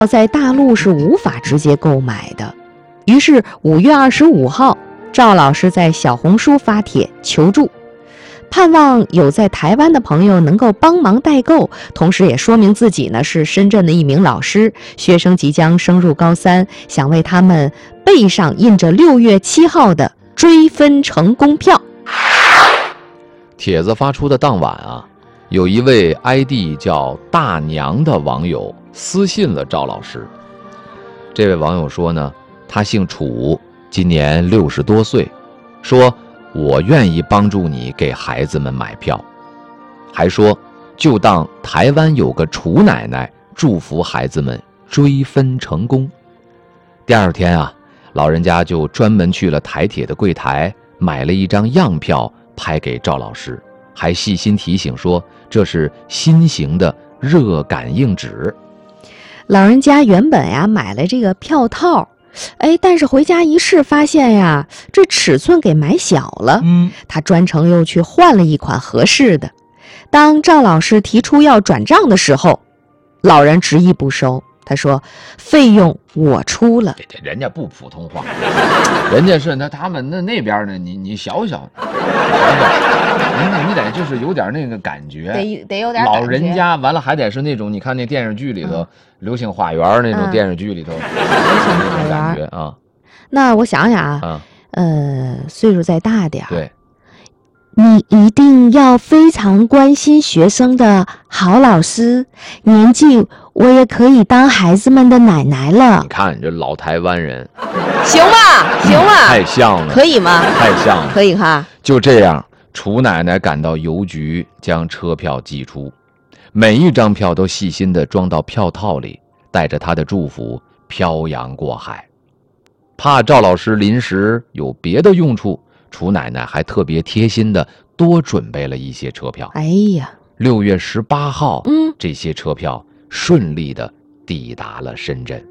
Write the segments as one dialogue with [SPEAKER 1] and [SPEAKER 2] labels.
[SPEAKER 1] 在大陆是无法直接购买的。于是5月25号，赵老师在小红书发帖求助，盼望有在台湾的朋友能够帮忙代购，同时也说明自己呢是深圳的一名老师，学生即将升入高3，想为他们背上印着6月7号的追分成功票。
[SPEAKER 2] 帖子发出的当晚啊，有一位 ID 叫大娘的网友私信了赵老师。这位网友说呢，他姓楚，今年60多岁，说我愿意帮助你给孩子们买票，还说就当台湾有个楚奶奶祝福孩子们追分成功。第二天啊，老人家就专门去了台铁的柜台买了一张样票拍给赵老师，还细心提醒说这是新型的热感应纸。
[SPEAKER 1] 老人家原本呀买了这个票套，但是回家一试发现呀，这尺寸给买小了。他专程又去换了一款合适的。当赵老师提出要转账的时候，老人执意不收。他说费用我出了。
[SPEAKER 2] 人家不普通话，人家是他们那边呢，你小小，你得就是有点那个感觉，
[SPEAKER 1] 得有点感觉。
[SPEAKER 2] 老人家完了还得是那种，你看那电视剧里头，流星花园那种电视剧里头，那种感觉啊。
[SPEAKER 1] 那我想想啊，岁数再大点，
[SPEAKER 2] 对，
[SPEAKER 1] 你一定要非常关心学生的好老师，年纪我也可以当孩子们的奶奶了。
[SPEAKER 2] 你看你这老台湾人，
[SPEAKER 1] 行吧，行吧，
[SPEAKER 2] 太像了，
[SPEAKER 1] 可以吗？
[SPEAKER 2] 太像了，
[SPEAKER 1] 可以哈。
[SPEAKER 2] 就这样，楚奶奶赶到邮局，将车票寄出，每一张票都细心地装到票套里，带着她的祝福漂洋过海。怕赵老师临时有别的用处，楚奶奶还特别贴心地多准备了一些车票。
[SPEAKER 1] 哎呀
[SPEAKER 2] ，6月18号，这些车票顺利地抵达了深圳。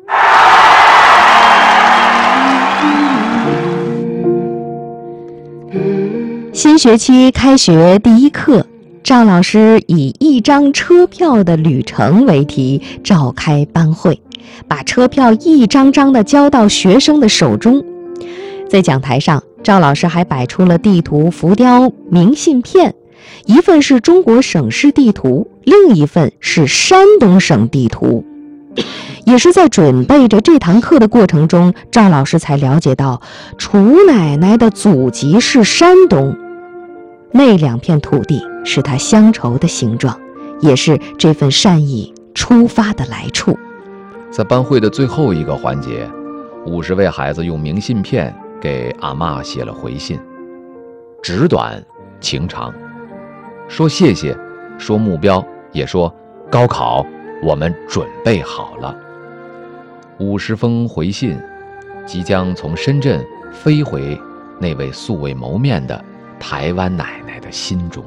[SPEAKER 1] 新学期开学第一课，赵老师以一张车票的旅程为题召开班会，把车票一张张地交到学生的手中。在讲台上，赵老师还摆出了地图、浮雕、明信片，一份是中国省市地图，另一份是山东省地图。也是在准备着这堂课的过程中，赵老师才了解到楚奶奶的祖籍是山东，那2片土地是她乡愁的形状，也是这份善意出发的来处。
[SPEAKER 2] 在班会的最后一个环节，50位孩子用明信片给阿嬷写了回信，纸短情长，说谢谢，说目标，也说高考我们准备好了。50封回信即将从深圳飞回那位素未谋面的台湾奶奶的心中。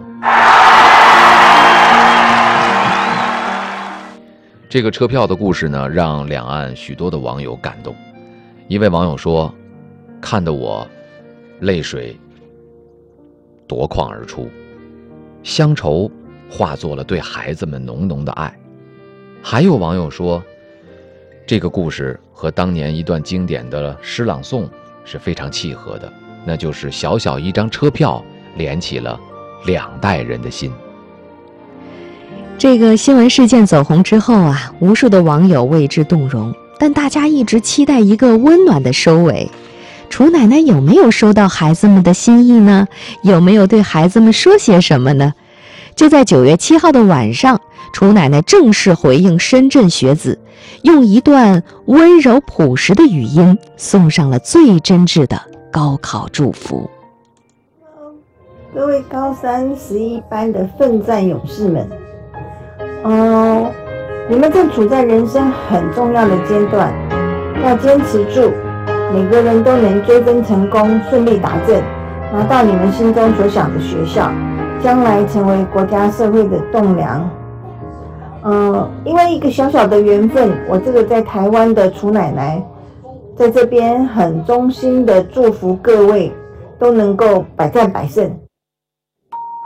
[SPEAKER 2] 这个车票的故事呢，让两岸许多的网友感动。一位网友说，看得我泪水夺眶而出，乡愁化作了对孩子们浓浓的爱。还有网友说，这个故事和当年一段经典的诗朗诵是非常契合的，那就是小小一张车票连起了2代人的心。
[SPEAKER 1] 这个新闻事件走红之后啊，无数的网友为之动容，但大家一直期待一个温暖的收尾。楚奶奶有没有收到孩子们的心意呢？有没有对孩子们说些什么呢？就在9月7号的晚上，楚奶奶正式回应深圳学子，用一段温柔朴实的语音送上了最真挚的高考祝福。
[SPEAKER 3] 各位高3、11班的奋战勇士们，你们正处在人生很重要的阶段，要坚持住，每个人都能追分成功，顺利达阵，拿到你们心中所想的学校，将来成为国家社会的栋梁。因为一个小小的缘分，我这个在台湾的楚奶奶，在这边很衷心的祝福各位都能够百战百胜。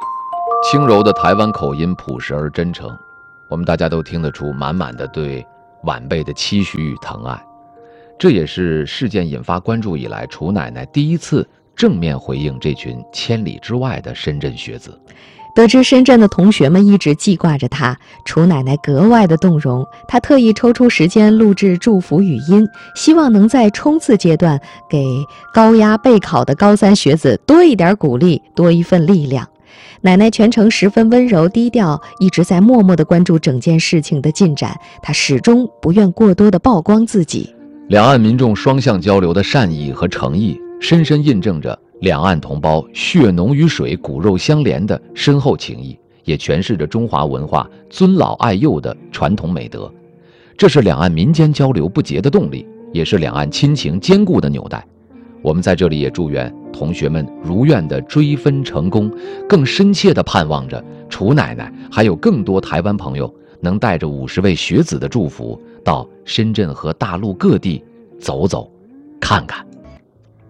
[SPEAKER 2] 轻柔的台湾口音朴实而真诚，我们大家都听得出满满的对晚辈的期许与疼爱。这也是事件引发关注以来，楚奶奶第一次正面回应这群千里之外的深圳学子。
[SPEAKER 1] 得知深圳的同学们一直记挂着她，楚奶奶格外的动容。她特意抽出时间录制祝福语音，希望能在冲刺阶段给高压备考的高三学子多一点鼓励，多一份力量。奶奶全程十分温柔低调，一直在默默地关注整件事情的进展。她始终不愿过多地曝光自己。
[SPEAKER 2] 两岸民众双向交流的善意和诚意，深深印证着两岸同胞血浓于水、骨肉相连的深厚情谊，也诠释着中华文化尊老爱幼的传统美德。这是两岸民间交流不竭的动力，也是两岸亲情坚固的纽带。我们在这里也祝愿同学们如愿的追分成功，更深切地盼望着楚奶奶还有更多台湾朋友能带着50位学子的祝福，到深圳和大陆各地走走看看。